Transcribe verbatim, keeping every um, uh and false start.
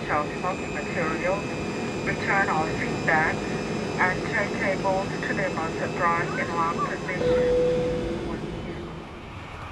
of smoking materials, return all feedback, and turn tables to the most dry in one position.